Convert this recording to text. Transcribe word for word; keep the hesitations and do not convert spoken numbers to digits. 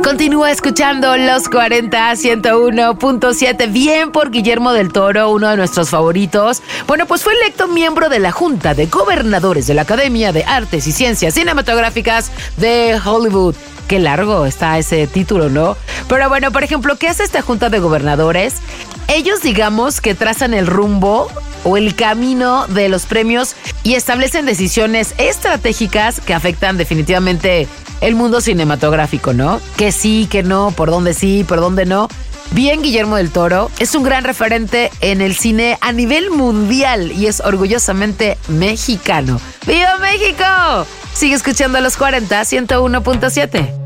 Continúa escuchando Los cuarenta, ciento uno punto siete. Bien por Guillermo del Toro, uno de nuestros favoritos. Bueno, pues fue electo miembro de la Junta de Gobernadores de la Academia de Artes y Ciencias Cinematográficas de Hollywood. Qué largo está ese título, ¿no? Pero bueno, por ejemplo, ¿qué hace esta Junta de Gobernadores? Ellos, digamos, que trazan el rumbo o el camino de los premios y establecen decisiones estratégicas que afectan definitivamente el mundo cinematográfico, ¿no? Que sí, que no, por dónde sí, por dónde no. Bien, Guillermo del Toro es un gran referente en el cine a nivel mundial y es orgullosamente mexicano. ¡Viva México! Sigue escuchando a Los cuarenta, ciento uno punto siete.